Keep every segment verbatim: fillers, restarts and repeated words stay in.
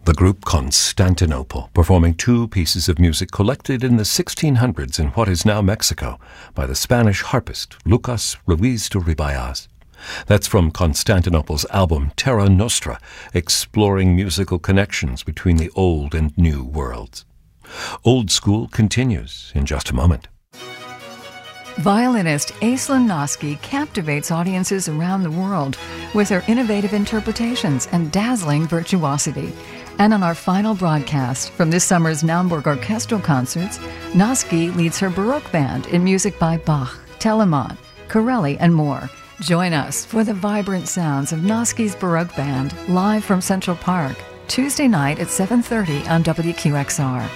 The group Constantinople, performing two pieces of music collected in the sixteen hundreds in what is now Mexico by the Spanish harpist Lucas Ruiz de Ribayas. That's from Constantinople's album Terra Nostra, exploring musical connections between the old and new worlds. Old School continues in just a moment. Violinist Aislinn Noski captivates audiences around the world with her innovative interpretations and dazzling virtuosity. And on our final broadcast from this summer's Naumburg Orchestral Concerts, Noski leads her Baroque band in music by Bach, Telemann, Corelli, and more. Join us for the vibrant sounds of Noski's Baroque Band live from Central Park, Tuesday night at seven thirty on W Q X R.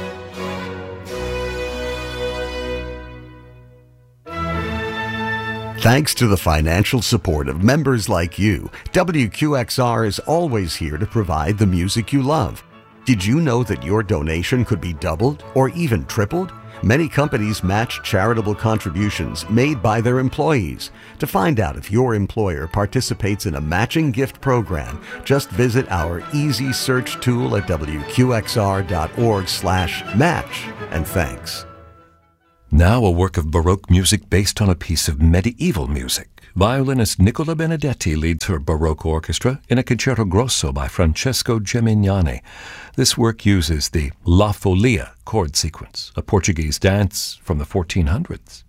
Thanks to the financial support of members like you, W Q X R is always here to provide the music you love. Did you know that your donation could be doubled or even tripled? Many companies match charitable contributions made by their employees. To find out if your employer participates in a matching gift program, just visit our easy search tool at W Q X R dot org slash match, and thanks. Now a work of Baroque music based on a piece of medieval music. Violinist Nicola Benedetti leads her Baroque orchestra in a concerto grosso by Francesco Gemignani. This work uses the La Folia chord sequence, a Portuguese dance from the fourteen hundreds.